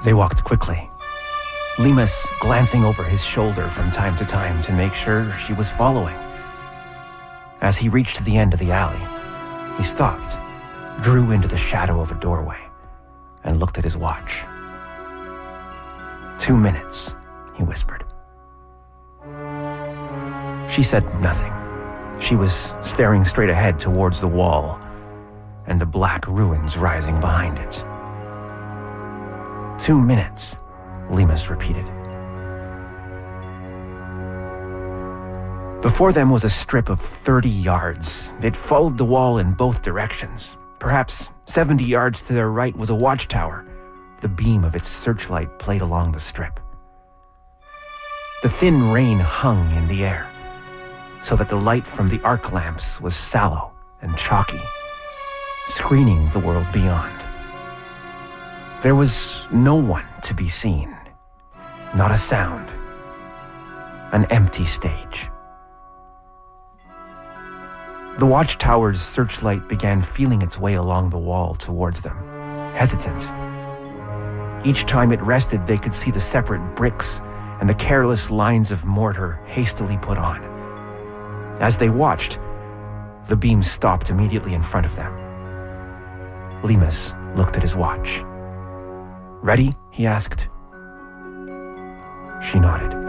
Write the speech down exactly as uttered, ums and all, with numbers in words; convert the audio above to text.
They walked quickly, Lemus glancing over his shoulder from time to time to make sure she was following. As he reached the end of the alley, he stopped, drew into the shadow of a doorway, and looked at his watch. Two minutes, he whispered. She said nothing. She was staring straight ahead towards the wall and the black ruins rising behind it. Two minutes, Lemus repeated. Before them was a strip of thirty yards. It followed the wall in both directions. Perhaps seventy yards to their right was a watchtower. The beam of its searchlight played along the strip. The thin rain hung in the air, so that the light from the arc lamps was sallow and chalky, screening the world beyond. There was no one to be seen, not a sound, an empty stage. The watchtower's searchlight began feeling its way along the wall towards them, hesitant. Each time it rested, they could see the separate bricks and the careless lines of mortar hastily put on. As they watched, the beam stopped immediately in front of them. Lemus looked at his watch. "Ready?" he asked. She nodded.